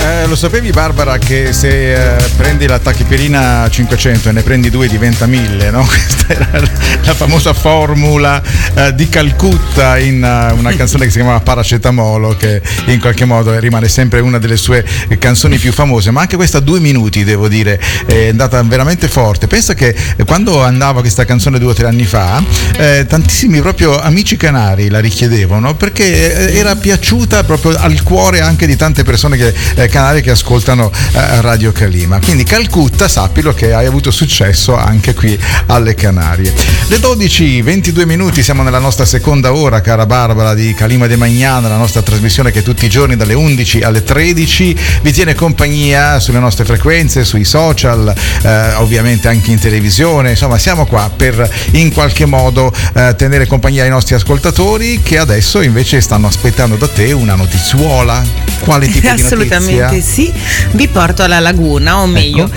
Lo sapevi, Barbara, che se prendi la tachipirina 500 e ne prendi 2 diventa 1000, no? Questa era la famosa formula di Calcutta in una canzone che si chiamava Paracetamolo, che in qualche modo rimane sempre una delle sue canzoni più famose. Ma anche questa 2 minuti, devo dire, è andata veramente forte. Pensa che quando andava questa canzone 2 o 3 anni fa, tantissimi proprio amici canari la richiedevano, perché era piaciuta proprio al cuore anche di tante persone canari che ascoltano Radio Calima. Quindi Calcutta, sappilo che hai avuto successo anche qui alle Canarie. Le 12:22 minuti, siamo nella nostra seconda ora, cara Barbara, di Calima de Mañana, la nostra trasmissione che tutti i giorni dalle 11 alle 13 vi tiene compagnia sulle nostre frequenze, sui social, ovviamente anche in televisione. Insomma, siamo qua per in qualche modo tenere compagnia ai nostri ascoltatori, che adesso invece stanno aspettando da te una notizuola. Quale tipo di notizia? Assolutamente sì, vi porto alla Laguna, o meglio,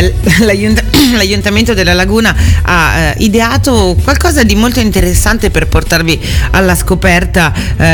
l'Aiuntamento della Laguna ha ideato qualcosa di molto interessante per portarvi alla scoperta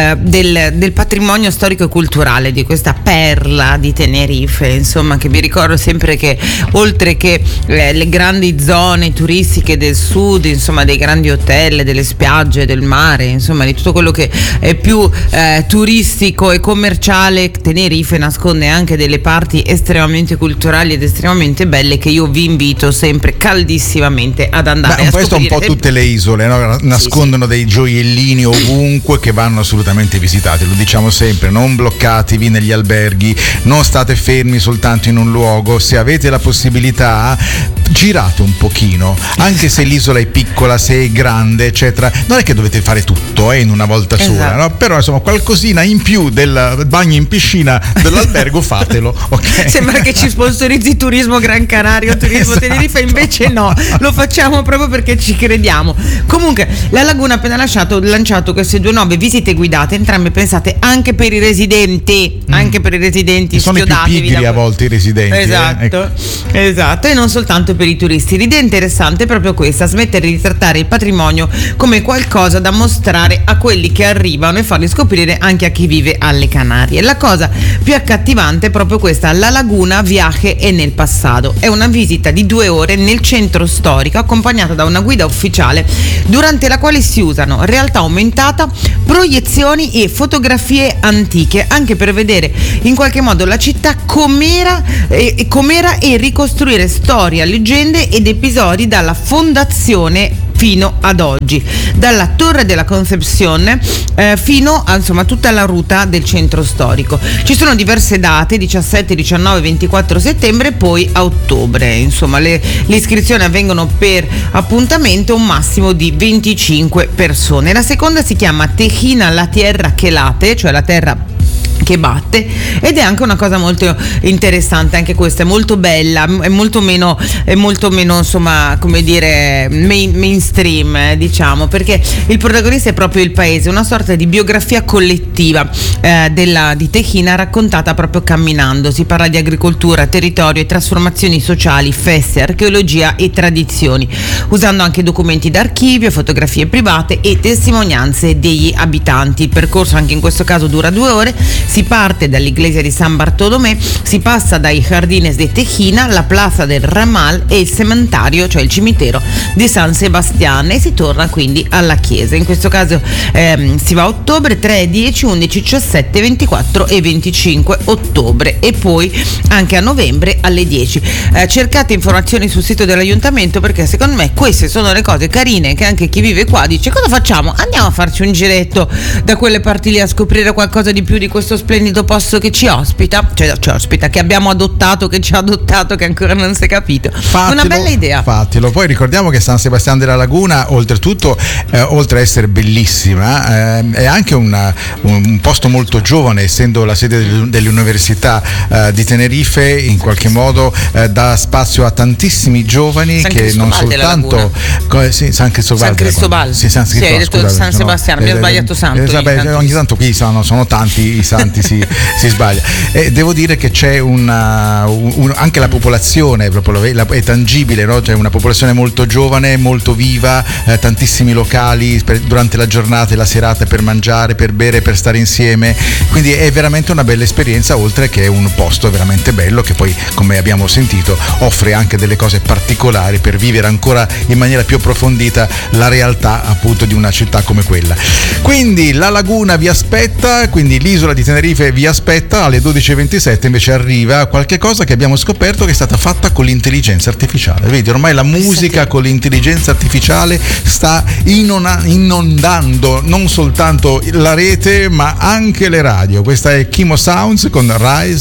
del patrimonio storico e culturale di questa perla di Tenerife. Insomma, che vi ricordo sempre che oltre che le grandi zone turistiche del sud, insomma dei grandi hotel, delle spiagge, del mare, insomma di tutto quello che è più turistico e commerciale, Tenerife nasconde anche delle parti estremamente culturali ed estremamente belle che io vi invito sempre caldissimamente ad andare a scoprire. Questo un po' tutte le isole, no? Nascondono dei gioiellini ovunque che vanno assolutamente visitati, lo diciamo sempre, non bloccatevi negli alberghi, non state fermi soltanto in un luogo, se avete la possibilità girate un pochino, anche se l'isola è piccola, se è grande eccetera, non è che dovete fare tutto in una volta sola, no? Però insomma qualcosina in più del bagno in piscina dell'albergo fatelo, ok? Sembra che ci sponsorizzi Turismo Gran Canaria o Turismo Tenerife, invece no, lo facciamo proprio perché ci crediamo. Comunque la Laguna ha appena lanciato queste 2 nuove visite guidate, entrambe pensate anche per i residenti, sono i più pigri a volte i residenti, esatto, e non soltanto per i turisti. L'idea interessante è proprio questa: smettere di trattare il patrimonio come qualcosa da mostrare a quelli che arrivano e farli scoprire anche a chi vive alle Canarie. La cosa più accattivante è proprio questa: la Laguna Viaje e nel passato. È una visita di 2 ore nel centro storico, accompagnata da una guida ufficiale, durante la quale si usano realtà aumentata, proiezioni e fotografie antiche, anche per vedere in qualche modo la città com'era e ricostruire storia, leggende ed episodi dalla fondazione fino ad oggi, dalla Torre della Concepción fino a insomma tutta la ruta del centro storico. Ci sono diverse date: 17, 19, 24 settembre e poi a ottobre. Insomma le iscrizioni avvengono per appuntamento, un massimo di 25 persone. La seconda si chiama Tejina la tierra que late, cioè la terra che batte, ed è anche una cosa molto interessante. Anche questa è molto bella, è molto meno insomma, come dire, mainstream, diciamo, perché il protagonista è proprio il paese, una sorta di biografia collettiva di Tejina, raccontata proprio camminando. Si parla di agricoltura, territorio e trasformazioni sociali, feste, archeologia e tradizioni, usando anche documenti d'archivio, fotografie private e testimonianze degli abitanti. Il percorso anche in questo caso dura 2 ore. Si parte dall'iglesia di San Bartolomé, si passa dai Jardines de Tejina, la Plaza del Ramal e il sementario, cioè il cimitero di San Sebastián, e si torna quindi alla chiesa. In questo caso si va a ottobre, 3, 10, 11, 17, 24 e 25 ottobre, e poi anche a novembre alle 10. Cercate informazioni sul sito dell'Aiuntamento, perché secondo me queste sono le cose carine che anche chi vive qua dice: cosa facciamo? Andiamo a farci un giretto da quelle parti lì a scoprire qualcosa di più di questo splendido posto che ci ospita, che abbiamo adottato, che ci ha adottato, che ancora non si è capito. Una bella idea. Fatelo. Poi ricordiamo che San Sebastián della Laguna, oltretutto, oltre a essere bellissima, è anche un posto molto giovane, essendo la sede dell'Università di Tenerife. In qualche modo dà spazio a tantissimi giovani che non soltanto San Cristobal. Sì, hai detto San Sebastián, mi ho sbagliato santo. Ogni tanto qui sono tanti i santi tanti si sbaglia. E devo dire che c'è anche la popolazione proprio è tangibile, no? C'è una popolazione molto giovane, molto viva, tantissimi locali durante la giornata e la serata per mangiare, per bere, per stare insieme, quindi è veramente una bella esperienza, oltre che un posto veramente bello che poi, come abbiamo sentito, offre anche delle cose particolari per vivere ancora in maniera più approfondita la realtà appunto di una città come quella. Quindi la laguna vi aspetta, quindi l'isola di Tenerife vi aspetta. Alle 12:27 invece arriva qualche cosa che abbiamo scoperto che è stata fatta con l'intelligenza artificiale. Vedi, ormai la musica con l'intelligenza artificiale sta inondando non soltanto la rete ma anche le radio. Questa è Kimo Sounds con Rise